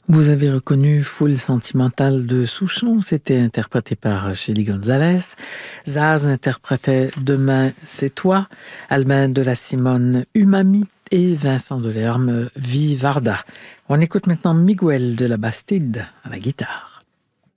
Vous avez reconnu Foule sentimentale de Souchon, c'était interprété par Chely Gonzalez. Zaz interprétait Demain c'est toi, Almain de la Simone Umami et Vincent Delerme Vivarda. On écoute maintenant Miguel de la Bastide à la guitare.